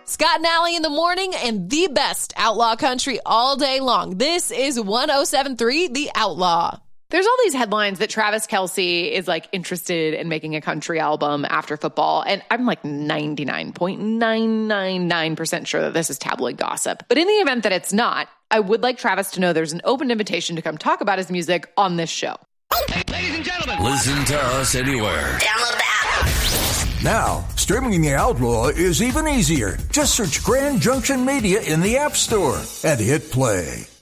Scott and Allie in the morning and the best outlaw country all day long. This is 107.3 The Outlaw. There's all these headlines that Travis Kelce is like interested in making a country album after football. And I'm like 99.999% sure that this is tabloid gossip. But in the event that it's not, I would like Travis to know there's an open invitation to come talk about his music on this show. Hey, ladies and gentlemen, listen to us anywhere. Download the app. Now, streaming The Outlaw is even easier. Just search Grand Junction Media in the App Store and hit play.